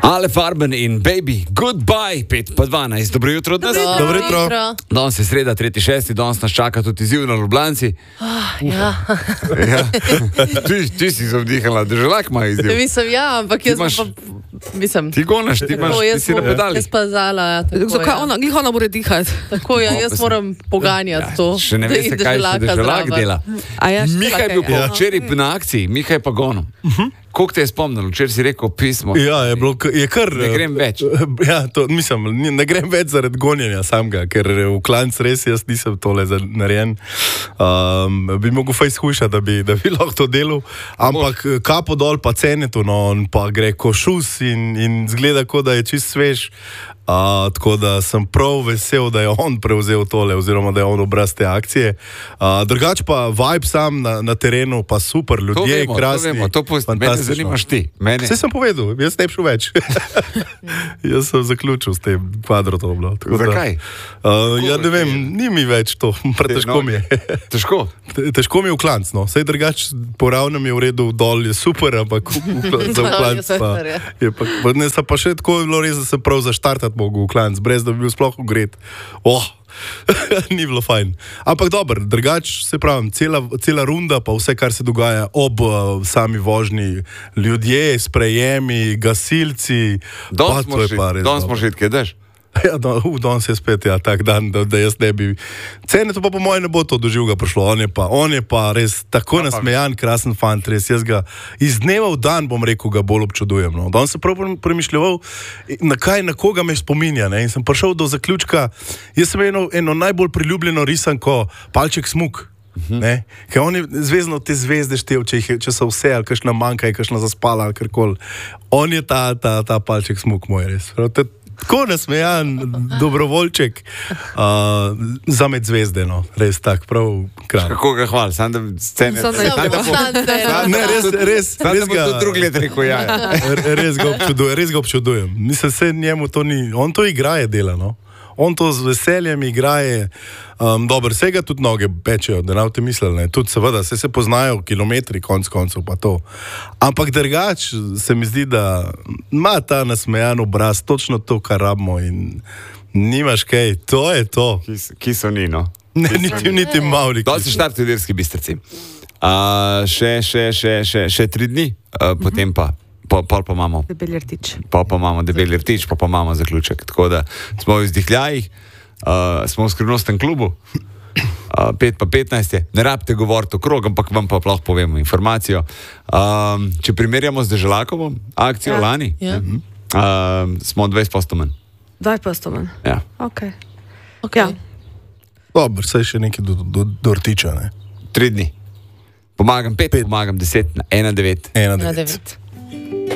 Ale Farben in Baby, goodbye, 5:12. Dobro jutro, da ste. Dobro jutro. Danes je sreda, 3.6. Danes nas čaka tudi izziv na Ljubljanci. Ja. Ja. Ti si zavdihala, državljak ima izziv. Mislim, ja, ampak jaz imaš- pa... Mislim, Ti gonaš, ti si na pedalih. jaz pa zala, ja, tako, Zakaj ja. ona mora dihati? Tako, ja, jaz moram poganjati to. Še ne da veste, jih kaj še državljaka državljak zraven. dela. A ja, Miha je bil ja. včeraj na akciji, Miha je pa gonil. Koliko te je spomnil? Včeraj si rekel pismo. Ja, je kar. Ne grem več. Ja, mislim, ne grem več zaradi gonjenja samega, ker v klanc res jaz nisem tole narejen. Bi mogel fejs hujšati, da bi lahko to delal, ampak kapo dol pa cenetu, no, on pa gre košus in zgleda, kot da je čist svež. Tako da sem prav vesel, da je on prevzel tole, oziroma da je on obraz te akcije. Drugač pa vibe sam na terenu, pa super, ljudje, krasni. To mene zanimaš ti. Vse sem povedal, jaz ne bi šel več. Jaz sem zaključil s tem kvadrotom. Zakaj? Ja, ne vem, ni mi več to, pretežko mi je. Težko. Težko mi je v klanc, no. Sej drugač po ravnem je v redu, dol je super, ampak za v klanc pa je pa... Ne, pa še tako je bilo res, da se prav zaštartati mogo v klanc, brez da bi bil sploh ugret. Ni bilo fajn. Ampak dobro, drugač se pravim, cela runda, pa vse, kar se dogaja ob sami vožnji, ljudje, sprejemi, gasilci. Danes smo že kaj daš? Ja, danes je spet tak dan, da jaz ne bi... Cene to pa po moje ne bo to doživega prišlo. On je pa res tako nasmejan, krasen fant, res. Jaz ga iz dneva v dan, bom rekel, ga bolj občudujem. No. Danes sem prav premišljaval, na koga me spominja. Ne. In sem prišel do zaključka, jaz sem eno najbolj priljubljeno risanko, Palček Smuk. Ker on je zvezno te zvezde štev, če so vse, ali kakšna manjka, ali kakšna zaspala, ali karkoli. On je ta Palček Smuk moj, res. Tako nasmejan, dobrovoljček, za med zvezde, no, res tak, prav kraj. Kako ga hvala, sam da scene... Ne, res Sam da bo ga... to drug let rekel, ja. Res ga občudujem. Mislim, se njemu to ni... On to igraje dela, no. On to z veseljem igraje. Dobro, vsega tudi noge pečejo, da ne boste mislili, ne. Tudi seveda, se poznajo kilometri, konc koncev pa to. Ampak drugač se mi zdi, da ima ta nasmejan obraz, točno to, kar rabimo in nimaš kaj, to je to. Ki so ni, no. Ne, niti malo. Dol se štartujo v Ilirski Bistrici. Še 3 dni, potem pa. Pol pa imamo Debeli rtič. Pa imamo Debeli rtič, pa imamo zaključek. Tako da smo v izdihljajih, smo v skrivnostnem klubu, 5:15 je. Ne rabite govoriti okrog, ampak vam pa lahko povemo informacijo. Če primerjamo z Deželakovo akcijo lani, smo 20% manj. 20% manj. Ja. Ok. Ja. Dobro, saj še nekaj do rtiča, ne. 3 dni. Pomagam 5, pomagam 10, 1:9. 1:9.